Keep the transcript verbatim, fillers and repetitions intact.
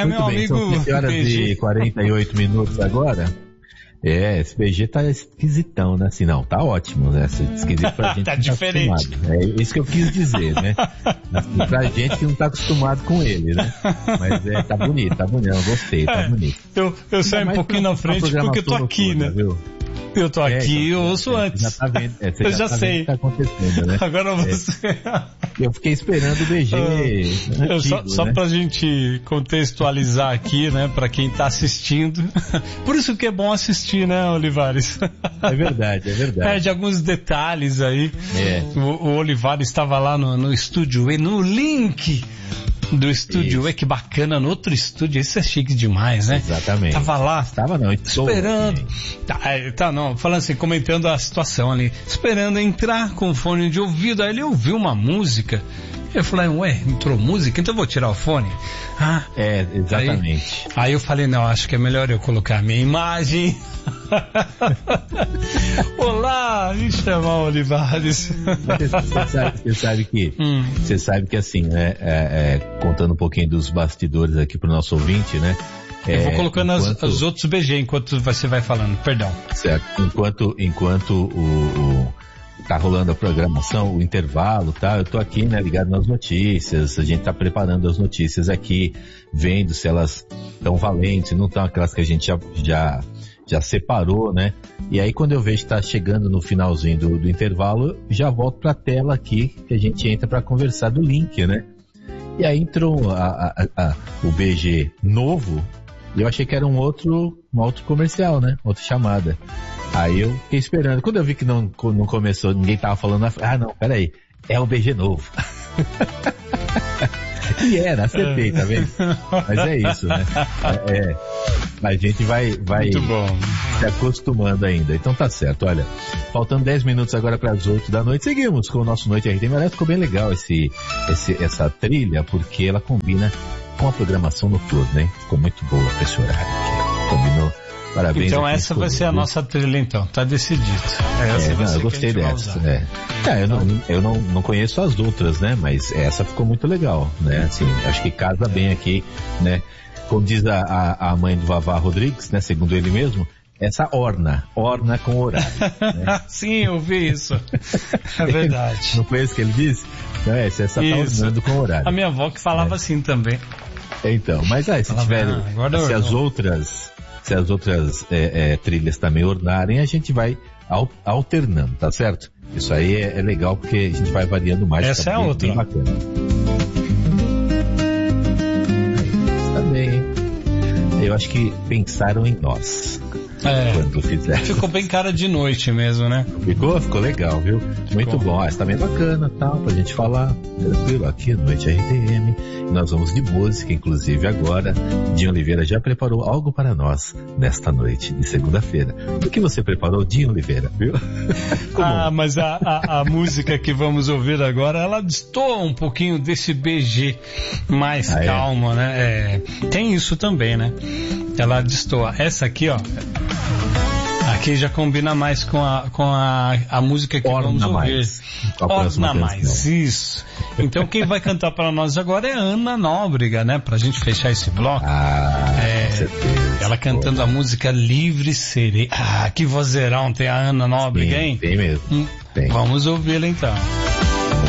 meu bem, amigo. São quinze horas e quarenta e oito minutos agora. É, esse B G tá esquisitão, né? Assim, não, tá ótimo, né? Esquisito pra gente tá que não diferente. Tá acostumado. É isso que eu quis dizer, né? Assim, pra gente que não tá acostumado com ele, né? Mas é, tá bonito, tá bonito, eu gostei, tá é, bonito. Eu, eu saio um pouquinho na frente porque eu tô aqui, noturna, né? Viu? Eu tô É, aqui, então, eu ouço é, antes. Já tá vendo, é, eu já, já tá sei. Vendo o que tá acontecendo, né? Agora você. É, eu fiquei esperando o B G. Uh, antigo, só, só né? pra gente contextualizar aqui, né? Pra quem tá assistindo. Por isso que é bom assistir, né, Olivares? É verdade, é verdade. É, de alguns detalhes aí. É. O, o Olivares estava lá no, no estúdio E, no link do estúdio Isso. E, que bacana, no outro estúdio, isso é chique demais, né? Exatamente. Tava lá, Tava não, esperando, estou, tá, tá, não, falando assim, comentando a situação ali, esperando entrar com fone de ouvido, aí ele ouviu uma música, eu falei, ué, entrou música, então eu vou tirar o fone? Ah, é, exatamente. Aí, aí eu falei, não, acho que é melhor eu colocar a minha imagem. Olá, me chama Olivares. Você sabe, você sabe que, hum. você sabe que assim, né, é, é, contando um pouquinho dos bastidores aqui pro nosso ouvinte, né? Eu vou é, colocando enquanto, as, os outros B G enquanto você vai falando, perdão. Certo, enquanto, enquanto o, o tá rolando a programação, o intervalo, tá? Eu tô aqui, né, ligado nas notícias, a gente tá preparando as notícias aqui, vendo se elas estão valentes, se não estão aquelas que a gente já, já, já separou, né? E aí quando eu vejo que tá chegando no finalzinho do, do intervalo, já volto pra tela aqui, que a gente entra pra conversar do link, né? E aí entrou a, a, a, o B G novo, e eu achei que era um outro, um outro comercial, né? Outra chamada. Aí eu fiquei esperando. Quando eu vi que não, não começou, ninguém tava falando, ah não, peraí, é o B G novo. E era, acertei, tá vendo? Mas é isso, né? É, é, a gente vai, vai se acostumando ainda. Então tá certo, olha, faltando dez minutos agora para as oito da noite, seguimos com o nosso Noite R T. Aliás, ficou bem legal esse, esse, essa trilha, porque ela combina com a programação noturna, hein? Ficou muito boa pra esse horário aqui. Combinou. Parabéns. Então essa vai ser a nossa trilha, então. Tá decidido. Essa é, vai não, ser eu gostei dessa. É. É, eu, não, eu não, não conheço as outras, né? Mas essa ficou muito legal, né? Assim, acho que casa bem aqui, né? Como diz a, a, a mãe do Vavá Rodrigues, né? Segundo ele mesmo, essa orna, orna com horário. Né? Sim, eu vi isso. É verdade. Não foi isso que ele disse? Não, é, essa tá ornando com horário. A minha avó que falava é. assim também. Então, mas aí, se falava, tiver, ah, se as outras, se as outras é, é, trilhas também ornarem, a gente vai al, alternando, tá certo? Isso aí é, é legal porque a gente vai variando mais. Essa é a outra. Bem bacana. Tá bem, hein? Eu acho que pensaram em nós. É, quando fizer. Ficou bem cara de noite mesmo, né? Ficou? Ficou legal, viu? Ficou. Muito bom. Ah, está bem bacana, tal, pra gente falar tranquilo aqui no Noite R T M. Nós vamos de música, inclusive agora. Dinho Oliveira já preparou algo para nós nesta noite de segunda-feira. O que você preparou, Dinho Oliveira, viu? Ah, mas a, a, a música que vamos ouvir agora, ela destoa um pouquinho desse B G mais ah, calmo, é? né? É, tem isso também, né? Ela destoa. Essa aqui, ó. Aqui já combina mais com a, com a, a música que Orna vamos ouvir. Mais. Orna mais, isso. Então quem vai cantar para nós agora é a Ana Nóbrega, né? Pra gente fechar esse bloco. Ah, é, com certeza. Ela cantando a música Livre Serei. Ah, que vozeirão tem a Ana Nóbrega, Sim, hein? Tem mesmo. Hum, tem. Vamos ouvi-la então.